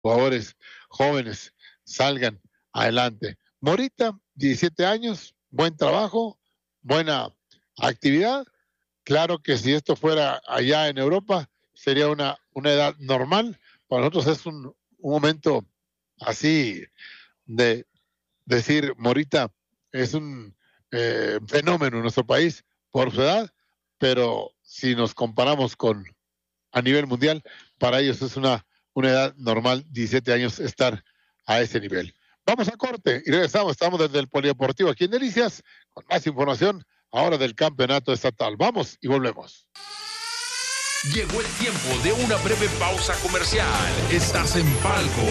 jugadores jóvenes salgan adelante. Morita, 17 años, buen trabajo, buena actividad. Claro que si esto fuera allá en Europa, sería una edad normal. Para nosotros es un momento así de decir, Morita es un fenómeno en nuestro país por su edad, pero si nos comparamos con a nivel mundial, para ellos es una edad normal, 17 años, estar a ese nivel. Vamos a corte y regresamos. Estamos desde el Polideportivo aquí en Delicias con más información ahora del campeonato estatal. Vamos y volvemos. Llegó el tiempo de una breve pausa comercial. Estás en Palco.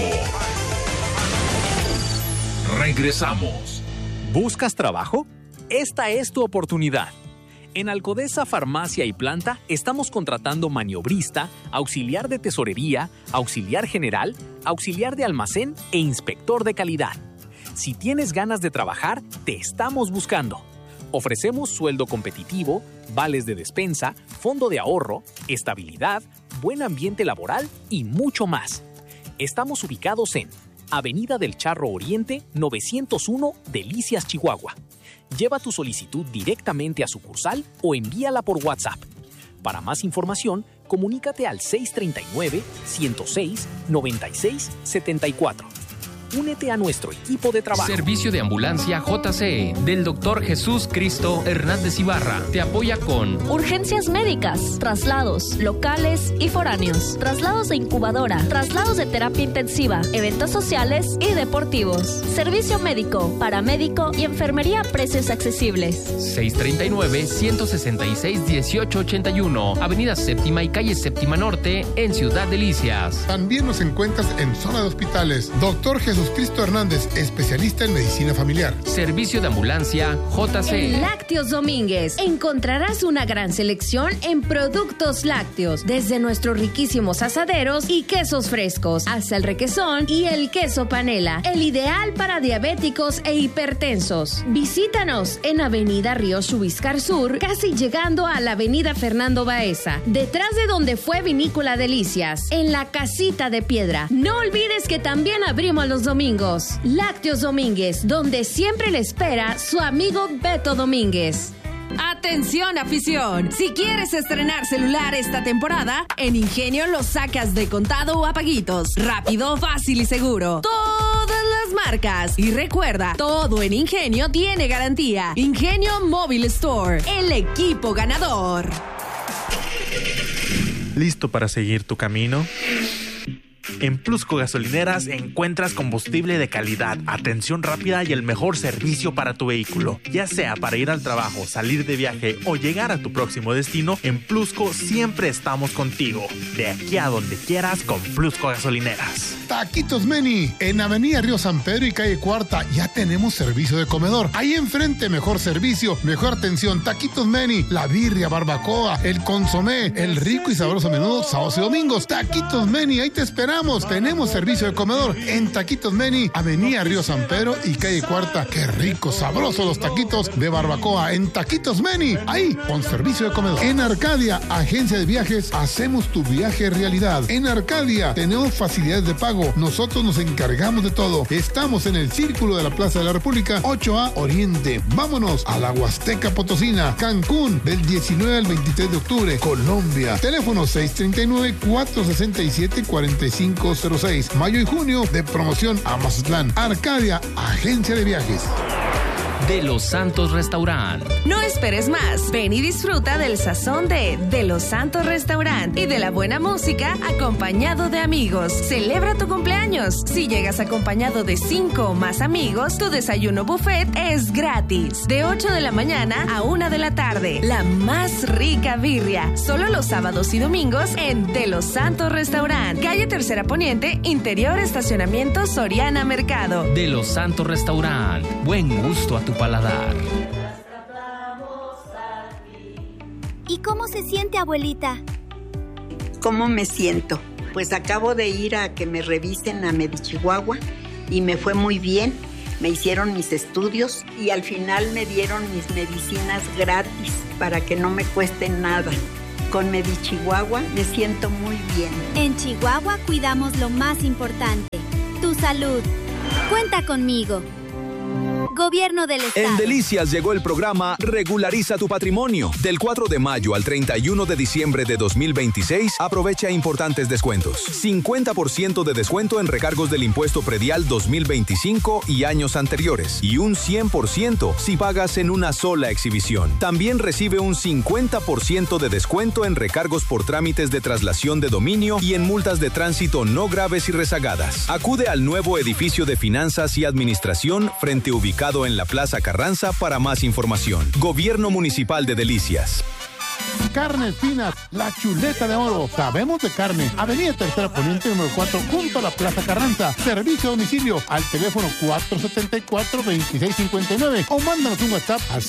Regresamos. ¿Buscas trabajo? Esta es tu oportunidad. En Alcodesa Farmacia y Planta estamos contratando maniobrista, auxiliar de tesorería, auxiliar general, auxiliar de almacén e inspector de calidad. Si tienes ganas de trabajar, te estamos buscando. Ofrecemos sueldo competitivo, vales de despensa, fondo de ahorro, estabilidad, buen ambiente laboral y mucho más. Estamos ubicados en Avenida del Charro Oriente, 901, Delicias, Chihuahua. Lleva tu solicitud directamente a sucursal o envíala por WhatsApp. Para más información, comunícate al 639-106-9674. Únete a nuestro equipo de trabajo. Servicio de ambulancia JCE del Dr. Jesús Cristo Hernández Ibarra. Te apoya con urgencias médicas, traslados locales y foráneos, traslados de incubadora, traslados de terapia intensiva, eventos sociales y deportivos. Servicio médico, paramédico y enfermería a precios accesibles. 639-166-1881, Avenida Séptima y Calle Séptima Norte, en Ciudad Delicias. También nos encuentras en zona de hospitales. Dr. Jesús Cristo Hernández, especialista en medicina familiar. Servicio de ambulancia JCE. En Lácteos Domínguez encontrarás una gran selección en productos lácteos, desde nuestros riquísimos asaderos y quesos frescos, hasta el requesón y el queso panela, el ideal para diabéticos e hipertensos. Visítanos en Avenida Río Chubiscar Sur, casi llegando a la Avenida Fernando Baeza, detrás de donde fue Vinícola Delicias, en la Casita de Piedra. No olvides que también abrimos los domingos. Lácteos Domínguez, donde siempre le espera su amigo Beto Domínguez. Atención, afición. Si quieres estrenar celular esta temporada, en Ingenio lo sacas de contado o a paguitos. Rápido, fácil y seguro. Todas las marcas. Y recuerda, todo en Ingenio tiene garantía. Ingenio Mobile Store, el equipo ganador. ¿Listo para seguir tu camino? En Plusco Gasolineras encuentras combustible de calidad, atención rápida y el mejor servicio para tu vehículo. Ya sea para ir al trabajo, salir de viaje o llegar a tu próximo destino, en Plusco siempre estamos contigo. De aquí a donde quieras con Plusco Gasolineras. Taquitos Meni, en Avenida Río San Pedro y Calle Cuarta, ya tenemos servicio de comedor. Ahí enfrente, mejor servicio, mejor atención. Taquitos Meni, la birria, barbacoa, el consomé, el rico y sabroso menudo, sábados y domingos. Taquitos Meni, ahí te esperamos. Tenemos servicio de comedor en Taquitos Meni, Avenida Río San Pedro y Calle Cuarta. Qué rico, sabroso los taquitos de barbacoa en Taquitos Meni, ahí con servicio de comedor. En Arcadia, agencia de viajes, hacemos tu viaje realidad. En Arcadia tenemos facilidades de pago. Nosotros nos encargamos de todo. Estamos en el Círculo de la Plaza de la República, 8A Oriente. Vámonos a la Huasteca Potosina, Cancún, del 19 al 23 de octubre, Colombia. Teléfono 639-467-4506. Mayo y junio de promoción a Mazatlán. Arcadia, agencia de viajes. De Los Santos Restaurant. No esperes más. Ven y disfruta del sazón de Los Santos Restaurant y de la buena música acompañado de amigos. Celebra tu cumpleaños. Si llegas acompañado de 5 o más amigos, tu desayuno buffet es gratis. De 8 de la mañana a 1 de la tarde. La más rica birria. Solo los sábados y domingos en De Los Santos Restaurant. Calle Tercera Poniente, interior estacionamiento Soriana Mercado. De Los Santos Restaurant. Buen gusto a tu paladar. ¿Y cómo se siente, abuelita? ¿Cómo me siento? Pues acabo de ir a que me revisen a Medichihuahua y me fue muy bien. Me hicieron mis estudios y al final me dieron mis medicinas gratis para que no me cuesten nada. Con Medichihuahua me siento muy bien. En Chihuahua cuidamos lo más importante, tu salud. Cuenta conmigo. Gobierno del Estado. En Delicias llegó el programa Regulariza tu Patrimonio. Del 4 de mayo al 31 de diciembre de 2026, aprovecha importantes descuentos. 50% de descuento en recargos del impuesto predial 2025 y años anteriores. Y un 100% si pagas en una sola exhibición. También recibe un 50% de descuento en recargos por trámites de traslación de dominio y en multas de tránsito no graves y rezagadas. Acude al nuevo edificio de Finanzas y Administración frente ubicado en la Plaza Carranza para más información. Gobierno Municipal de Delicias. Carnes Finas, la chuleta de oro. Sabemos de carne. Avenida Tercera Poniente número 4, junto a la Plaza Carranza. Servicio a domicilio al teléfono 474-2659 o mándanos un WhatsApp al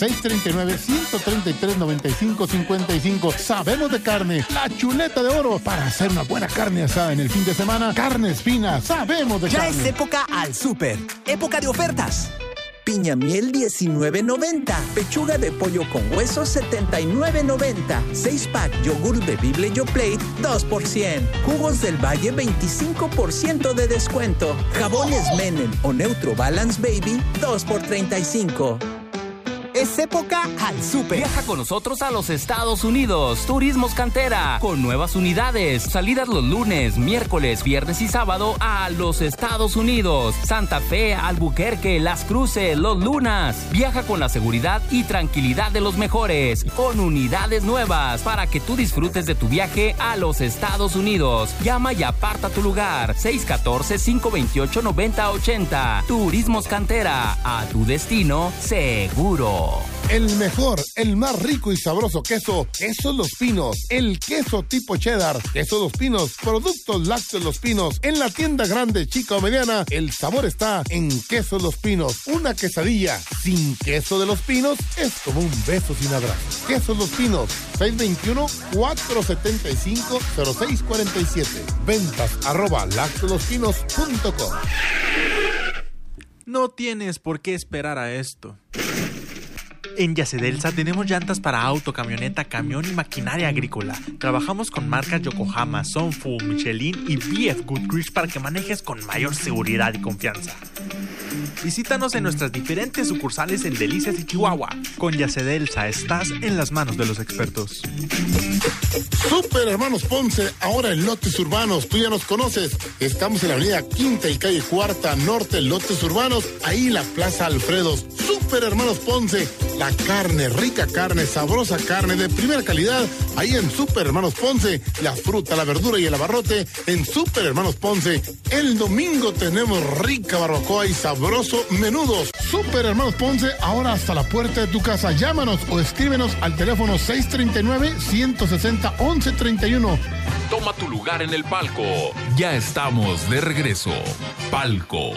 639-133-9555. Sabemos de carne, la chuleta de oro. Para hacer una buena carne asada en el fin de semana, Carnes Finas, sabemos de carne. Ya es época al súper. Época de ofertas. Piña miel $19.90. Pechuga de pollo con hueso $79.90. 6-pack yogur bebible YoPlate 2%. Jugos del Valle 25% de descuento. Jabones Menem o Neutro Balance Baby 2 por $35. Es época al súper. Viaja con nosotros a los Estados Unidos. Turismos Cantera, con nuevas unidades. Salidas los lunes, miércoles, viernes y sábado a los Estados Unidos. Santa Fe, Albuquerque, Las Cruces, Los Lunas. Viaja con la seguridad y tranquilidad de los mejores. Con unidades nuevas para que tú disfrutes de tu viaje a los Estados Unidos. Llama y aparta tu lugar. 614-528-9080. Turismos Cantera. A tu destino seguro. El mejor, el más rico y sabroso queso, Quesos Los Pinos. El queso tipo cheddar, Quesos Los Pinos, productos lácteos Los Pinos. En la tienda grande, chica o mediana, el sabor está en Quesos Los Pinos. Una quesadilla sin queso de Los Pinos es como un beso sin abrazo. Quesos Los Pinos, 621-475-0647. Ventas @lacteolospinos.com. No tienes por qué esperar a esto. En Yacedelsa tenemos llantas para auto, camioneta, camión y maquinaria agrícola. Trabajamos con marcas Yokohama, Sunfu, Michelin y BF Goodrich para que manejes con mayor seguridad y confianza. Visítanos en nuestras diferentes sucursales en Delicias y Chihuahua. Con Yacedelsa estás en las manos de los expertos. Super Hermanos Ponce, ahora en lotes urbanos. Tú ya nos conoces. Estamos en la avenida Quinta y calle Cuarta Norte, lotes urbanos. Ahí la Plaza Alfredos. Super Hermanos Ponce, la carne, rica carne, sabrosa carne de primera calidad. Ahí en Super Hermanos Ponce, la fruta, la verdura y el abarrote en Super Hermanos Ponce. El domingo tenemos rica barbacoa y sabroso menudos. Super Hermanos Ponce, ahora hasta la puerta de tu casa. Llámanos o escríbenos al teléfono 639-160-1131. Toma tu lugar en el palco. Ya estamos de regreso. Palco.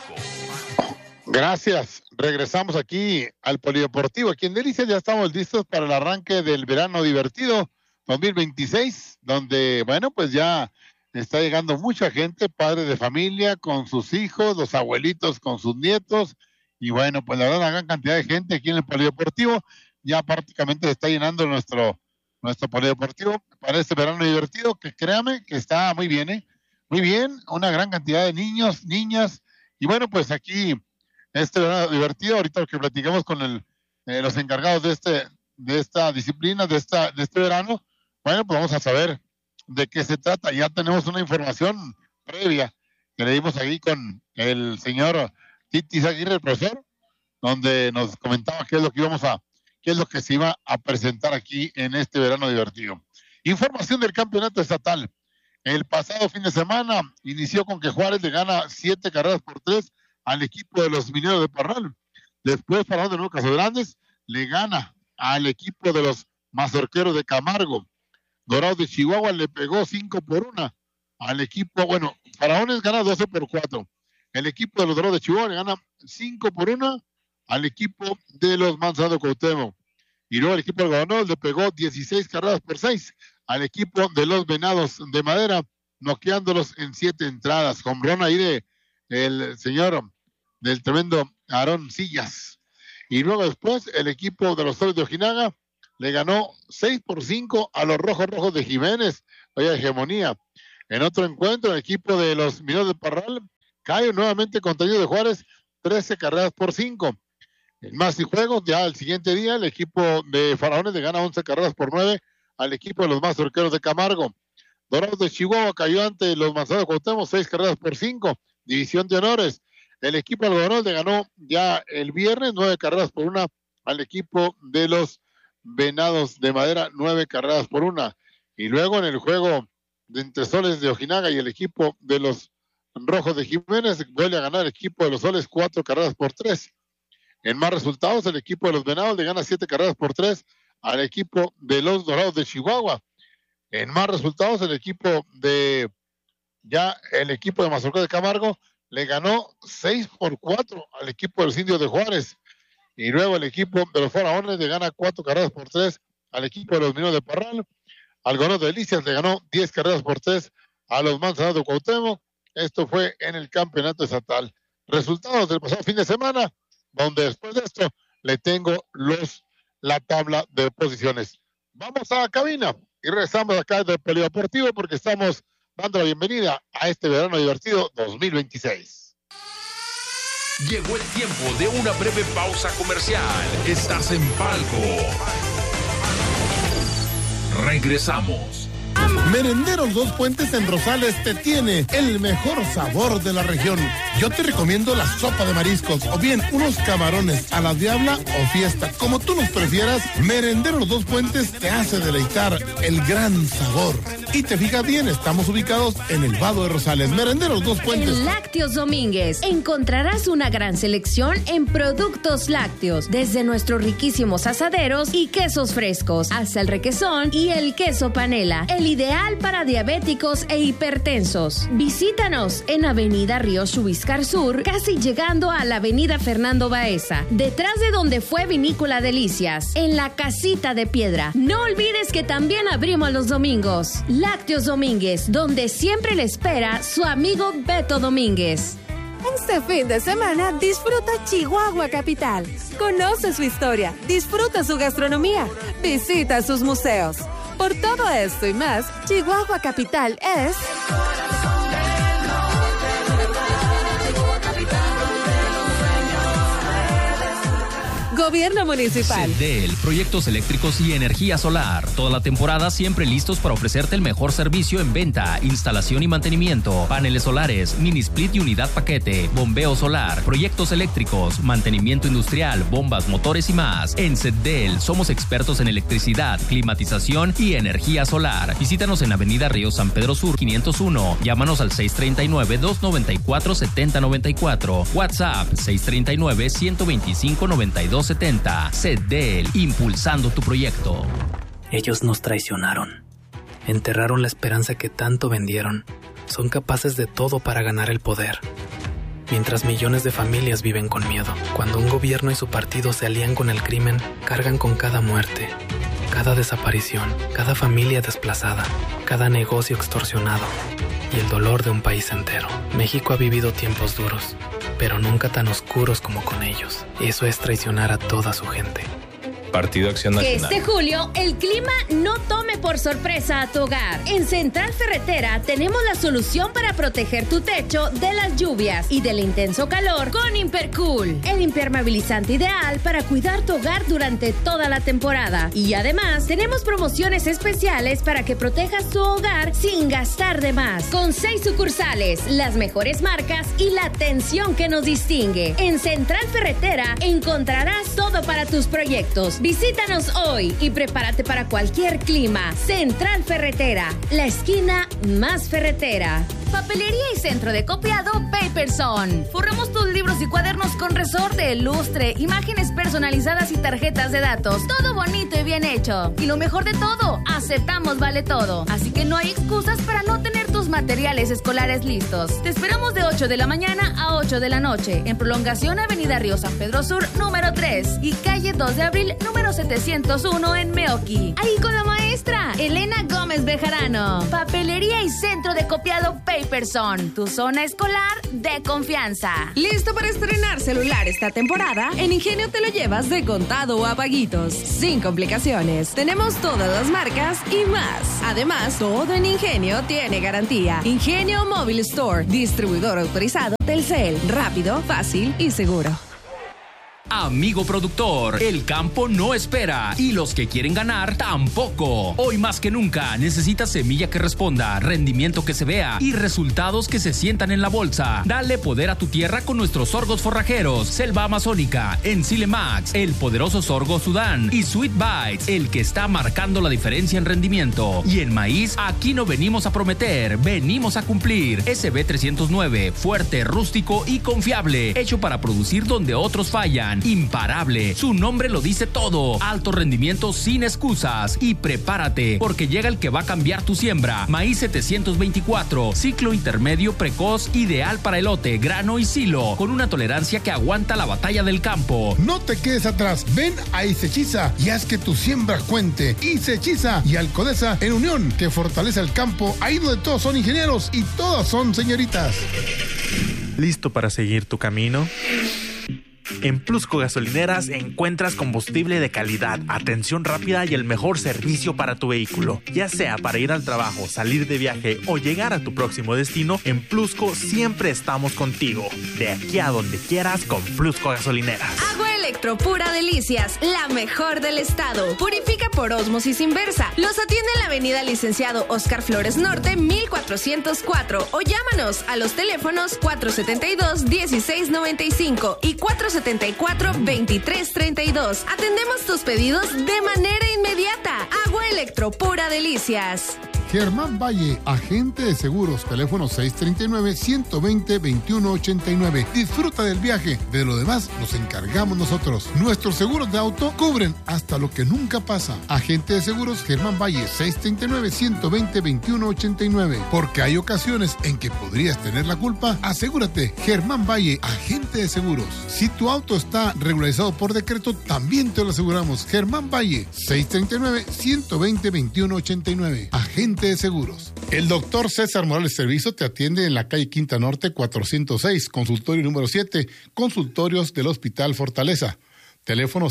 Gracias. Regresamos aquí al Polideportivo. Aquí en Delicias ya estamos listos para el arranque del verano divertido 2026, donde, bueno, pues ya está llegando mucha gente, padres de familia con sus hijos, los abuelitos con sus nietos, y bueno, pues la verdad una gran cantidad de gente aquí en el Polideportivo. Ya prácticamente se está llenando nuestro Polideportivo para este verano divertido, que créame que está muy bien, ¿eh? Muy bien, una gran cantidad de niños, niñas, y bueno, pues aquí este verano divertido, ahorita lo que platicamos con los encargados de esta disciplina, de este verano, bueno, pues vamos a saber de qué se trata. Ya tenemos una información previa que le dimos aquí con el señor Titis Aguirre, el profesor, donde nos comentaba qué es lo que se iba a presentar aquí en este verano divertido. Información del campeonato estatal. El pasado fin de semana inició con que Juárez le gana 7-3 al equipo de los Mineros de Parral. Después, Parral de Nuevo Casagrandes le gana al equipo de los Mazorqueros de Camargo. Dorados de Chihuahua le pegó 5-1 al equipo, bueno, Faraones gana 12-4. El equipo de los Dorados de Chihuahua le gana 5-1 al equipo de los Manzanos de Cuauhtémoc. Y luego el equipo del Gobernador le pegó 16-6 al equipo de los Venados de Madera, noqueándolos en 7 entradas. Hombrón ahí del señor, del tremendo Aarón Sillas. Y luego después el equipo de los Toros de Ojinaga le ganó 6-5 a los Rojos de Jiménez. Vaya hegemonía. En otro encuentro, el equipo de los Mineros de Parral cae nuevamente contra Indios de Juárez, 13-5. En más y juegos, ya el siguiente día, el equipo de Faraones le gana 11-9 al equipo de los Mazorqueros de Camargo. Dorados de Chihuahua cayó ante los Manzanos de Cuauhtémoc, 6-5. División de honores. El equipo de Algodoneros le ganó ya el viernes 9-1 al equipo de los Venados de Madera, 9-1. Y luego en el juego de entre Soles de Ojinaga y el equipo de los Rojos de Jiménez, vuelve a ganar el equipo de los Soles 4-3. En más resultados, el equipo de los Venados le gana 7-3 al equipo de los Dorados de Chihuahua. En más resultados, el equipo de Mazorqués de Camargo le ganó 6-4 al equipo de los Indios de Juárez. Y luego el equipo de los Faraones le gana 4-3 al equipo de los Mineros de Parral. Algodoneros de Delicias le ganó 10-3 a los Manzanos de Cuauhtémoc. Esto fue en el campeonato estatal. Resultados del pasado fin de semana, donde después de esto le tengo la tabla de posiciones. Vamos a la cabina y regresamos acá del Polideportivo porque estamos dando la bienvenida a este verano divertido 2026. Llegó el tiempo de una breve pausa comercial. Estás en Palco. Regresamos. Merenderos Dos Puentes en Rosales te tiene el mejor sabor de la región. Yo te recomiendo la sopa de mariscos o bien unos camarones a la diabla o fiesta. Como tú nos prefieras, Merenderos Dos Puentes te hace deleitar el gran sabor. Y te fijas bien, estamos ubicados en el Vado de Rosales. Merenderos Dos Puentes. En Lácteos Domínguez encontrarás una gran selección en productos lácteos, desde nuestros riquísimos asaderos y quesos frescos, hasta el requesón y el queso panela, el ideal para diabéticos e hipertensos. Visítanos en Avenida Río Chubiscar Sur, casi llegando a la Avenida Fernando Baeza, detrás de donde fue Vinícola Delicias, en la Casita de Piedra. No olvides que también abrimos los domingos. Lácteos Domínguez, donde siempre le espera su amigo Beto Domínguez. Este fin de semana disfruta Chihuahua Capital. Conoce su historia, disfruta su gastronomía, visita sus museos. Por todo esto y más, Chihuahua Capital es... Gobierno Municipal. CEDEL, proyectos eléctricos y energía solar. Toda la temporada siempre listos para ofrecerte el mejor servicio en venta, instalación y mantenimiento. Paneles solares, mini split y unidad paquete, bombeo solar, proyectos eléctricos, mantenimiento industrial, bombas, motores y más. En CEDEL somos expertos en electricidad, climatización y energía solar. Visítanos en Avenida Río San Pedro Sur 501. Llámanos al 639-294-7094. WhatsApp 639-125-9270. CEDEL, impulsando tu proyecto. Ellos nos traicionaron. Enterraron la esperanza que tanto vendieron. Son capaces de todo para ganar el poder. Mientras millones de familias viven con miedo. Cuando un gobierno y su partido se alían con el crimen, cargan con cada muerte, cada desaparición, cada familia desplazada, cada negocio extorsionado y el dolor de un país entero. México ha vivido tiempos duros, pero nunca tan oscuros como con ellos. Eso es traicionar a toda su gente. Partido Acción Nacional. Este julio, el clima no tome por sorpresa a tu hogar. En Central Ferretera tenemos la solución para proteger tu techo de las lluvias y del intenso calor con Impercool, el impermeabilizante ideal para cuidar tu hogar durante toda la temporada. Y además, tenemos promociones especiales para que protejas tu hogar sin gastar de más. Con 6 sucursales, las mejores marcas y la atención que nos distingue. En Central Ferretera encontrarás todo para tus proyectos. Visítanos hoy y prepárate para cualquier clima. Central Ferretera, la esquina más ferretera. Papelería y centro de copiado Paperson. Forramos tus libros y cuadernos con resorte, lustre, imágenes personalizadas y tarjetas de datos. Todo bonito y bien hecho. Y lo mejor de todo, aceptamos vale todo. Así que no hay excusas para no tener tus materiales escolares listos. Te esperamos de 8 de la mañana a 8 de la noche en prolongación Avenida Río San Pedro Sur número 3 y calle 2 de abril número 701 en Meoqui. Ahí con la maestra Elena Gómez Bejarano. Papelería y centro de copiado Paperson. Paperson, tu zona escolar de confianza. ¿Listo para estrenar celular esta temporada? En Ingenio te lo llevas de contado o a paguitos, sin complicaciones. Tenemos todas las marcas y más. Además, todo en Ingenio tiene garantía. Ingenio Mobile Store, distribuidor autorizado Telcel, rápido, fácil y seguro. Amigo productor, el campo no espera y los que quieren ganar tampoco. Hoy más que nunca necesitas semilla que responda, rendimiento que se vea y resultados que se sientan en la bolsa. Dale poder a tu tierra con nuestros sorgos forrajeros, Selva Amazónica, Ensile Max, el poderoso sorgo Sudán y Sweet Bites, el que está marcando la diferencia en rendimiento. Y en maíz, aquí no venimos a prometer, venimos a cumplir. SB 309, fuerte, rústico y confiable, hecho para producir donde otros fallan. Imparable, su nombre lo dice todo. Alto rendimiento sin excusas. Y prepárate, porque llega el que va a cambiar tu siembra. Maíz 724, ciclo intermedio precoz, ideal para elote, grano y silo, con una tolerancia que aguanta la batalla del campo. No te quedes atrás, ven a Isechiza y haz que tu siembra cuente. Isechiza y Alcodesa en unión, que fortalece el campo, ahí donde todos son ingenieros y todas son señoritas. ¿Listo para seguir tu camino? En Plusco Gasolineras encuentras combustible de calidad, atención rápida y el mejor servicio para tu vehículo. Ya sea para ir al trabajo, salir de viaje o llegar a tu próximo destino, en Plusco siempre estamos contigo. De aquí a donde quieras con Plusco Gasolineras. Agua Electro Pura Delicias, la mejor del estado. Purifica por ósmosis inversa. Los atiende en la avenida Licenciado Oscar Flores Norte, 1404. O llámanos a los teléfonos 472-1695 y 474-2332. Atendemos tus pedidos de manera inmediata. Agua Electro Pura Delicias. Germán Valle, agente de seguros, teléfono 639-120-2189. Disfruta del viaje, de lo demás nos encargamos nosotros. Nuestros seguros de auto cubren hasta lo que nunca pasa. Agente de seguros Germán Valle, 639-120-2189. Porque hay ocasiones en que podrías tener la culpa, asegúrate. Germán Valle, agente de seguros. Si tu auto está regularizado por decreto, también te lo aseguramos. Germán Valle, 639-120-2189. Agente de seguros. El doctor César Morales Servizo te atiende en la calle Quinta Norte 406, consultorio número 7, consultorios del Hospital Fortaleza. Teléfono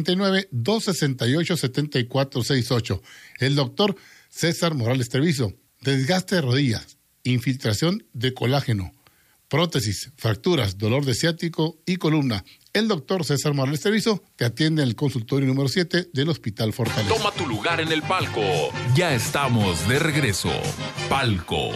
639-268-7468. El doctor César Morales Servizo. Desgaste de rodillas, infiltración de colágeno, prótesis, fracturas, dolor de ciático y columna. El doctor César Morales Servizo te atiende en el consultorio número 7 del Hospital Fortaleza. Toma tu lugar en el palco. Ya estamos de regreso. Palco.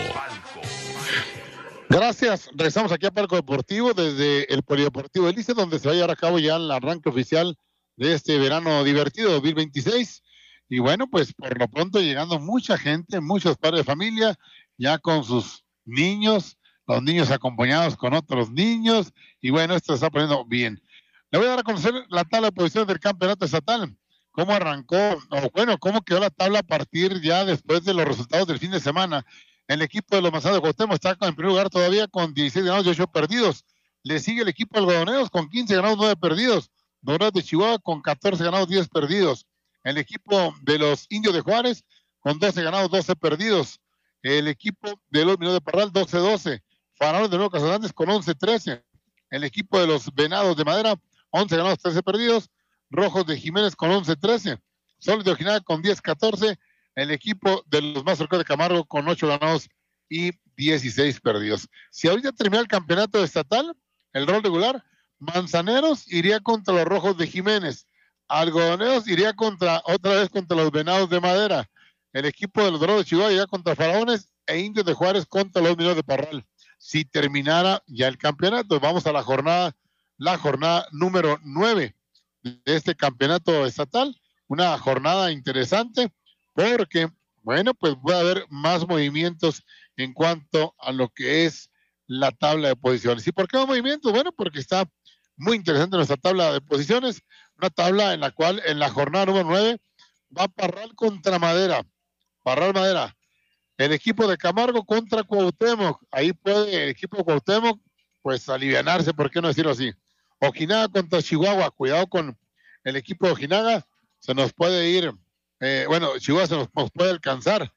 Gracias. Regresamos aquí a Palco Deportivo desde el Polideportivo Elise, donde se va a llevar a cabo ya el arranque oficial de este verano divertido 2026. Y bueno, pues por lo pronto llegando mucha gente, muchos padres de familia, ya con sus niños, los niños acompañados con otros niños, y bueno, esto se está poniendo bien. Le voy a dar a conocer la tabla de posiciones del campeonato estatal, cómo arrancó, o bueno, cómo quedó la tabla a partir ya después de los resultados del fin de semana. El equipo de los Manzanos de Cuauhtémoc está en primer lugar todavía con 16 ganados y 8 perdidos. Le sigue el equipo de Algodoneros con 15 ganados, 9 perdidos. Dorados de Chihuahua con 14 ganados, 10 perdidos. El equipo de los Indios de Juárez con 12 ganados, 12 perdidos. El equipo de los Mineros de Parral, 12-12. Faraones de Nuevo Casalantes con 11-13. El equipo de los Venados de Madera, 11 ganados, 13 perdidos. Rojos de Jiménez con 11-13. Soles de Ojinaga con 10-14. El equipo de los Mazorcas de Camargo con 8 ganados y 16 perdidos. Si ahorita termina el campeonato estatal, el rol regular, Manzaneros iría contra los Rojos de Jiménez. Algodoneros iría otra vez contra los Venados de Madera. El equipo de los Dorados de Chihuahua iría contra Faraones e Indios de Juárez contra los Mineros de Parral. Si terminara ya el campeonato, vamos a la jornada número 9 de este campeonato estatal. Una jornada interesante porque, bueno, pues va a haber más movimientos en cuanto a lo que es la tabla de posiciones. ¿Y por qué más movimientos? Bueno, porque está muy interesante nuestra tabla de posiciones, una tabla en la cual en la jornada número 9 va Parral contra Madera. Parral Madera. El equipo de Camargo contra Cuauhtémoc. Ahí puede el equipo de Cuauhtémoc pues alivianarse, ¿por qué no decirlo así? Ojinaga contra Chihuahua. Cuidado con el equipo de Ojinaga. Se nos puede ir, Chihuahua se nos puede alcanzar.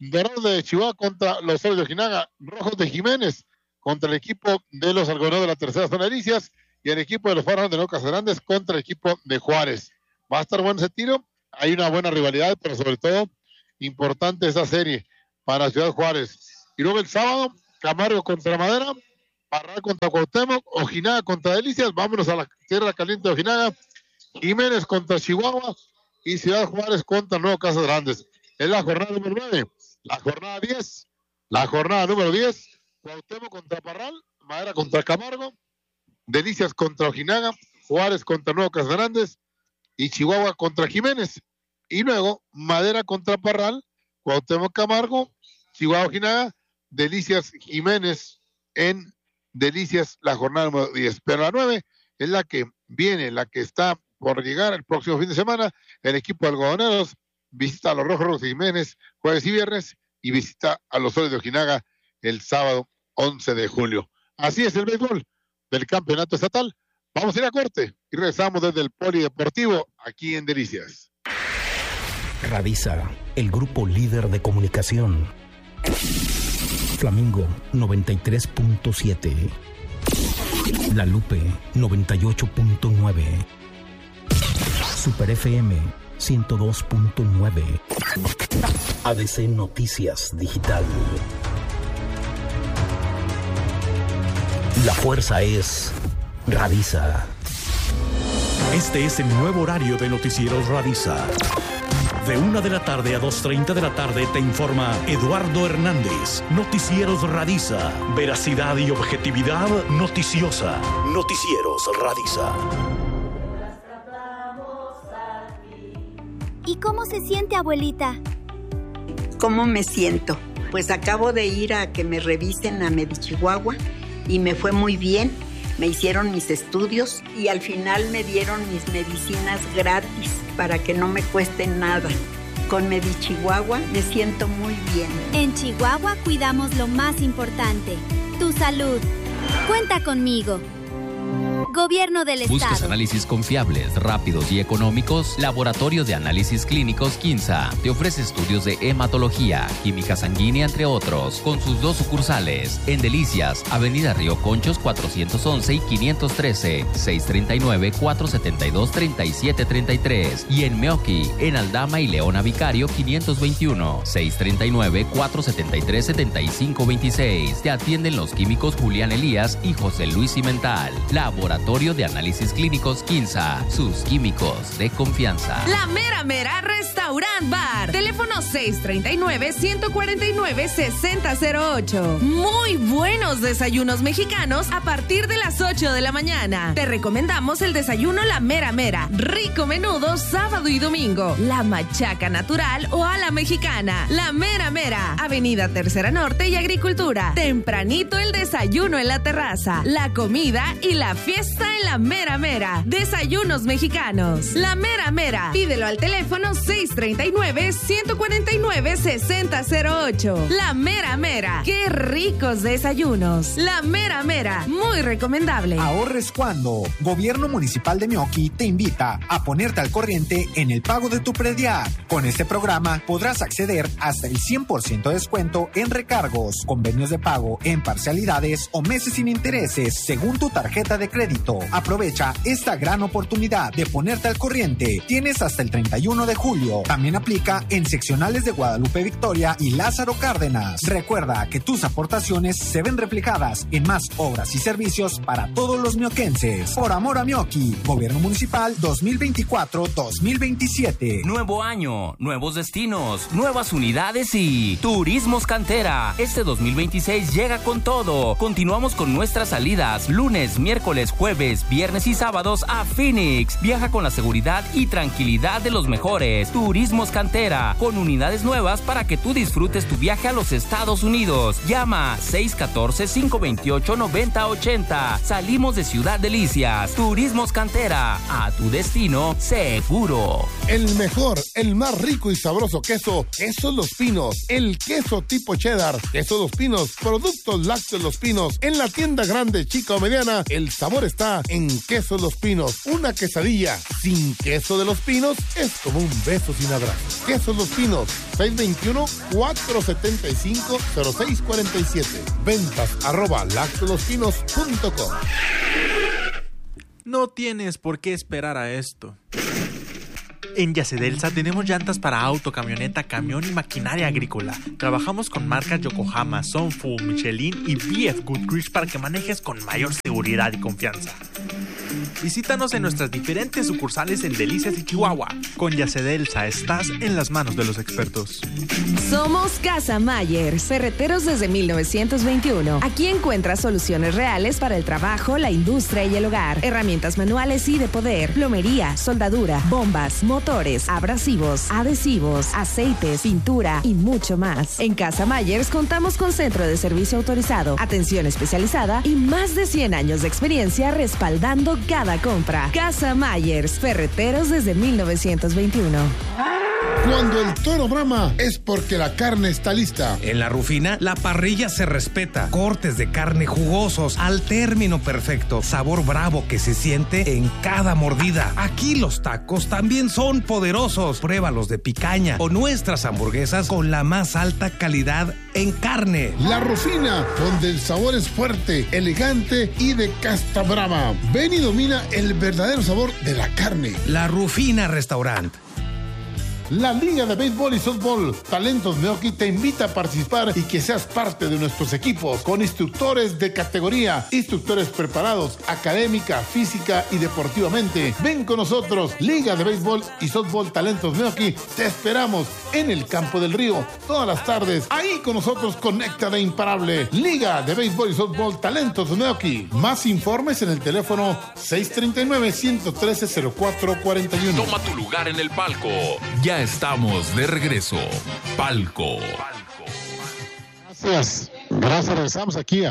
Dorados de Chihuahua contra los Soles de Ojinaga, Rojos de Jiménez contra el equipo de los Algodoneros de la tercera zona de Delicias y el equipo de los Farros de Nuevo Casas Grandes contra el equipo de Juárez. Va a estar bueno ese tiro, hay una buena rivalidad, pero sobre todo importante esa serie para Ciudad Juárez. Y luego el sábado, Camargo contra Madera, Parral contra Cuauhtémoc, Ojinaga contra Delicias, vámonos a la Tierra Caliente de Ojinaga, Jiménez contra Chihuahua y Ciudad Juárez contra Nuevo Casas Grandes. Es la jornada número 9, la jornada 10, la jornada número 10, Cuauhtémoc contra Parral, Madera contra Camargo, Delicias contra Ojinaga, Juárez contra Nuevo Casas Grandes y Chihuahua contra Jiménez. Y luego Madera contra Parral, Cuauhtémoc Camargo, Chihuahua Ojinaga, Delicias Jiménez en Delicias, la jornada número 10. Pero la 9 es la que viene, la que está por llegar el próximo fin de semana. El equipo de Algodoneros visita a los Rojos de Jiménez jueves y viernes y visita a los Soles de Ojinaga el sábado 11 de julio. Así es el béisbol del campeonato estatal. Vamos a ir a corte y regresamos desde el Polideportivo aquí en Delicias. Radisa, el grupo líder de comunicación. Flamingo 93.7. La Lupe 98.9. Super FM 102.9. ADC Noticias Digital. La fuerza es Radisa. Este es el nuevo horario de Noticieros Radisa. De 1 de la tarde a 2:30 de la tarde te informa Eduardo Hernández. Noticieros Radisa. Veracidad y objetividad noticiosa. Noticieros Radisa. ¿Y cómo se siente, abuelita? ¿Cómo me siento? Pues acabo de ir a que me revisen a Medichihuahua y me fue muy bien. Me hicieron mis estudios y al final me dieron mis medicinas gratis para que no me cuesten nada. Con Medichihuahua me siento muy bien. En Chihuahua cuidamos lo más importante, tu salud. Cuenta conmigo. Gobierno del Estado. ¿Buscas análisis confiables, rápidos y económicos? Laboratorio de Análisis Clínicos Quinza te ofrece estudios de hematología, química sanguínea, entre otros, con sus 2 sucursales en Delicias, Avenida Río Conchos 411 y 513, 639-472-3733 y en Meoqui, en Aldama y Leona Vicario 521, 639-473-7526. Te atienden los químicos Julián Elías y José Luis Cimental. Laboratorio de Análisis Clínicos Quinza, sus químicos de confianza. La Mera Mera Restaurant Bar. Teléfono 639-149-6008. Muy buenos desayunos mexicanos a partir de las 8 de la mañana. Te recomendamos el desayuno La Mera Mera. Rico menudo sábado y domingo. La machaca natural o a la mexicana. La Mera Mera. Avenida Tercera Norte y Agricultura. Tempranito el desayuno en la terraza. La comida y la fiesta en La Mera Mera. Desayunos mexicanos. La Mera Mera. Pídelo al teléfono 639-149-6008. La Mera Mera. ¡Qué ricos desayunos! La Mera Mera. Muy recomendable. Ahorres cuando. Gobierno Municipal de Meoqui te invita a ponerte al corriente en el pago de tu predial. Con este programa podrás acceder hasta el 100% de descuento en recargos, convenios de pago en parcialidades o meses sin intereses según tu tarjeta de crédito. Aprovecha esta gran oportunidad de ponerte al corriente. Tienes hasta el 31 de julio. También aplica en seccionales de Guadalupe Victoria y Lázaro Cárdenas. Recuerda que tus aportaciones se ven reflejadas en más obras y servicios para todos los mioquenses. Por amor a Meoqui, Gobierno Municipal 2024-2027. Nuevo año, nuevos destinos, nuevas unidades y Turismos Cantera. Este 2026 llega con todo. Continuamos con nuestras salidas lunes, miércoles, jueves, viernes y sábados a Phoenix. Viaja con la seguridad y tranquilidad de los mejores. Turismos Cantera, con unidades nuevas para que tú disfrutes tu viaje a los Estados Unidos. Llama 614-528-9080. Salimos de Ciudad Delicias. Turismos Cantera, a tu destino seguro. El mejor, el más rico y sabroso queso, Quesos Los Pinos. El queso tipo cheddar, Quesos Los Pinos, productos lácteos Los Pinos. En la tienda grande, chica o mediana, el sabor está está en Queso Los Pinos. Una quesadilla sin queso de Los Pinos es como un beso sin abrazo. Queso Los Pinos, 621-475-0647. Ventas @lactolospinos.com. No tienes por qué esperar a esto. En Yacedelsa tenemos llantas para auto, camioneta, camión y maquinaria agrícola. Trabajamos con marcas Yokohama, Sunfu, Michelin y BF Goodrich para que manejes con mayor seguridad y confianza. Visítanos en nuestras diferentes sucursales en Delicias y Chihuahua. Con Yacedelsa estás en las manos de los expertos. Somos Casa Myers, ferreteros desde 1921. Aquí encuentras soluciones reales para el trabajo, la industria y el hogar. Herramientas manuales y de poder, plomería, soldadura, bombas, motores, abrasivos, adhesivos, aceites, pintura y mucho más. En Casa Myers contamos con centro de servicio autorizado, atención especializada y más de 100 años de experiencia respaldando cada compra. Casa Myers, ferreteros desde 1921. Cuando el toro brama es porque la carne está lista. En La Rufina, la parrilla se respeta. Cortes de carne jugosos al término perfecto. Sabor bravo que se siente en cada mordida. Aquí los tacos también son poderosos. Pruébalos de picaña o nuestras hamburguesas con la más alta calidad en carne. La Rufina, donde el sabor es fuerte, elegante y de casta brava. Ven y domina el verdadero sabor de la carne. La Rufina Restaurant. La Liga de Béisbol y Softball Talentos Meoqui te invita a participar y que seas parte de nuestros equipos con instructores de categoría, instructores preparados académica, física y deportivamente. Ven con nosotros, Liga de Béisbol y Softball Talentos Meoqui. Te esperamos en el Campo del Río todas las tardes. Ahí con nosotros conecta de imparable. Liga de Béisbol y Softball Talentos Meoqui. Más informes en el teléfono 639-113-0441. Toma tu lugar en el palco. Ya estamos de regreso. Palco. Gracias. Regresamos aquí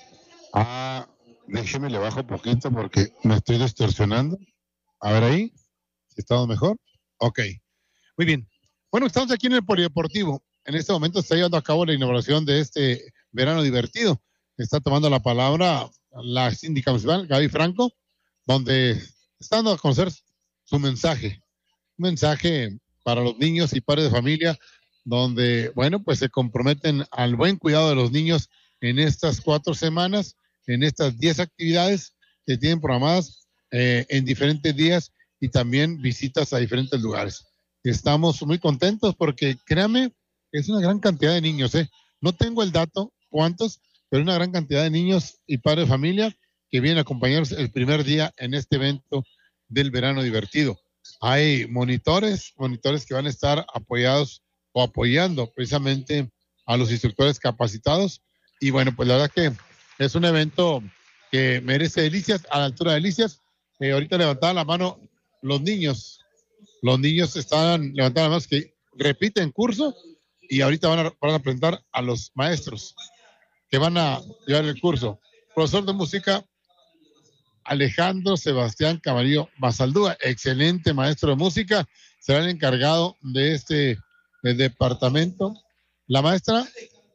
déjeme le bajo un poquito porque me estoy distorsionando. A ver ahí, si estamos mejor. Ok, muy bien. Bueno, estamos aquí en el Polideportivo. En este momento está llevando a cabo la inauguración de este verano divertido. Está tomando la palabra la síndica municipal, Gaby Franco, donde está dando a conocer su mensaje. Un mensaje para los niños y padres de familia, donde, bueno, pues se comprometen al buen cuidado de los niños en estas 4 semanas, en estas 10 actividades que tienen programadas en diferentes días y también visitas a diferentes lugares. Estamos muy contentos porque, créame, es una gran cantidad de niños, No tengo el dato, cuántos, pero una gran cantidad de niños y padres de familia que vienen a acompañarnos el primer día en este evento del verano divertido. Hay monitores que van a estar apoyados o apoyando precisamente a los instructores capacitados. Y bueno, pues la verdad que es un evento que merece Delicias, a la altura de Delicias. Ahorita levantaban la mano los niños. Los niños estaban levantando las manos que repiten curso y ahorita van a presentar a los maestros que van a llevar el curso. Profesor de música, Alejandro Sebastián Camarillo Basaldúa, excelente maestro de música, será el encargado de este departamento. La maestra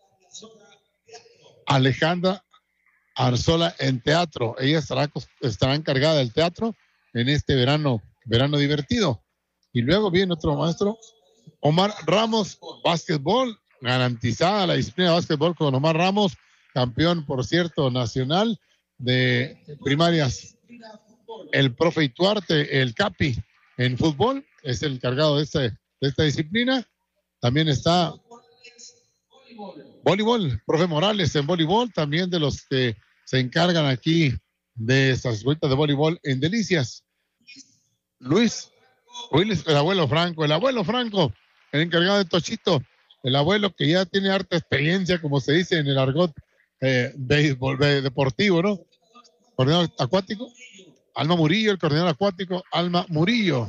Alejandra Arzola en teatro, ella estará encargada del teatro en este verano divertido. Y luego viene otro maestro, Omar Ramos, básquetbol, garantizada la disciplina de básquetbol con Omar Ramos, campeón, por cierto, nacional de primarias. El profe Ituarte, el Capi en fútbol, es el encargado de esta disciplina. También está voleibol, profe Morales en voleibol, también de los que se encargan aquí de estas vueltas de voleibol en Delicias. Luis, el abuelo Franco, el encargado de Tochito, el abuelo que ya tiene harta experiencia, como se dice en el argot béisbol deportivo, ¿no? Coordinador acuático, Alma Murillo, el coordinador acuático, Alma Murillo.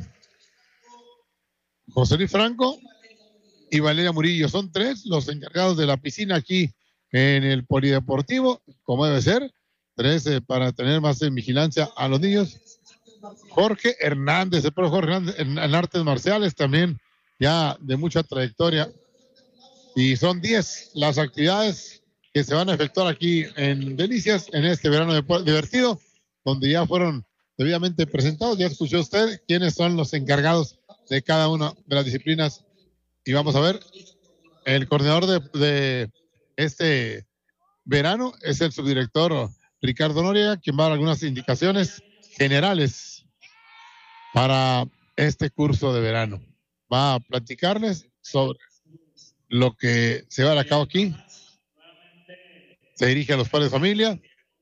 José Luis Franco y Valeria Murillo, son 3 los encargados de la piscina aquí en el Polideportivo, como debe ser, 3 para tener más vigilancia a los niños. Jorge Hernández, el profesor Jorge Hernández en artes marciales, también ya de mucha trayectoria. Y son 10 las actividades que se van a efectuar aquí en Delicias en este verano divertido. donde ya fueron debidamente presentados. Ya escuchó usted quiénes son los encargados de cada una de las disciplinas. Y vamos a ver, el coordinador de este verano es el subdirector Ricardo Noriega, quien va a dar algunas indicaciones generales para este curso de verano. Va a platicarles sobre lo que se va a dar a cabo aquí. Se dirige a los padres de familia.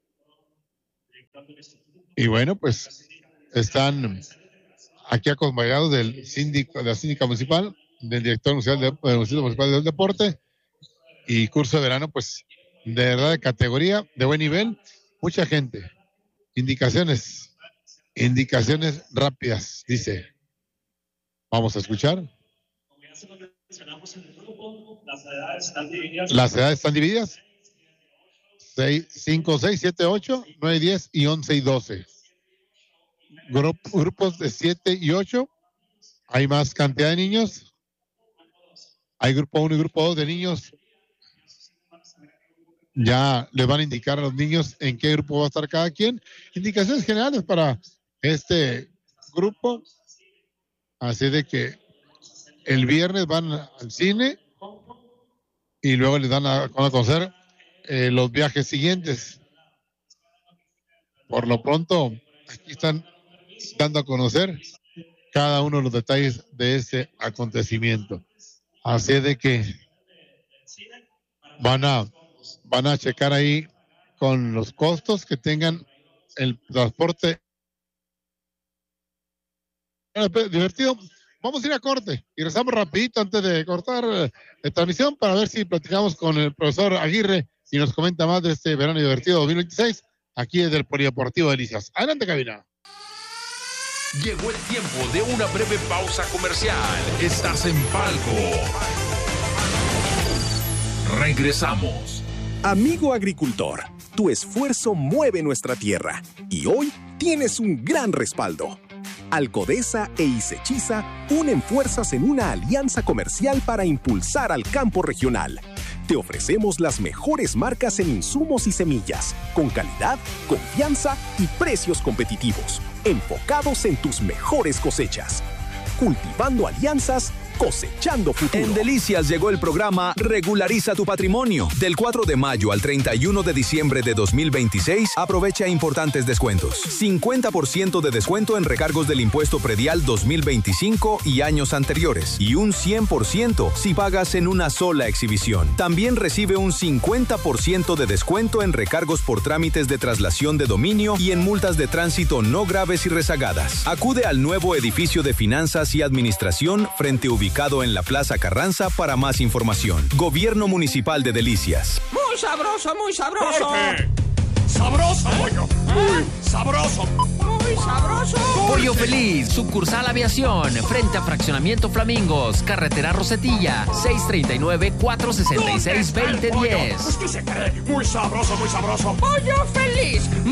Y bueno, pues están aquí acompañados del síndico, de la síndica municipal, del director municipal del deporte, y curso de verano, pues de verdad de categoría, de buen nivel, mucha gente. Indicaciones rápidas, dice. Vamos a escuchar. Las edades están divididas. 5, 6, 7, 8, 9, 10 y 11 y 12. Grupos de 7 y 8. Hay más cantidad de niños. Hay grupo 1 y grupo 2 de niños. Ya les van a indicar a los niños en qué grupo va a estar cada quien. Indicaciones generales para este grupo. Así de que el viernes van al cine y luego les dan a conocer los viajes siguientes. Por lo pronto, aquí están dando a conocer cada uno de los detalles de este acontecimiento. Así de que van a checar ahí con los costos que tengan el transporte divertido. Vamos a ir a corte y regresamos rapidito antes de cortar la transmisión para ver si platicamos con el profesor Aguirre y nos comenta más de este verano divertido 2026 aquí desde el Polideportivo Delicias. Adelante, cabina. Llegó el tiempo de una breve pausa comercial. Estás en Palco. Regresamos. Amigo agricultor, tu esfuerzo mueve nuestra tierra y hoy tienes un gran respaldo. Alcodesa e Isechiza unen fuerzas en una alianza comercial para impulsar al campo regional. Te ofrecemos las mejores marcas en insumos y semillas, con calidad, confianza y precios competitivos, enfocados en tus mejores cosechas. Cultivando alianzas, cosechando futuro. En Delicias llegó el programa Regulariza tu Patrimonio. Del 4 de mayo al 31 de diciembre de 2026, aprovecha importantes descuentos. 50% de descuento en recargos del impuesto predial 2025 y años anteriores. Y un 100% si pagas en una sola exhibición. También recibe un 50% de descuento en recargos por trámites de traslación de dominio y en multas de tránsito no graves y rezagadas. Acude al nuevo edificio de finanzas y administración frente ubicado en la Plaza Carranza para más información. Gobierno Municipal de Delicias. Muy sabroso, muy sabroso. Jorge. Sabroso, pollo. Muy sabroso. Muy sabroso. Pollo Feliz, sucursal Aviación, frente a Fraccionamiento Flamingos, Carretera Rosetilla, 639-466-2010. Pues que se cree. Muy sabroso, muy sabroso. Pollo Feliz.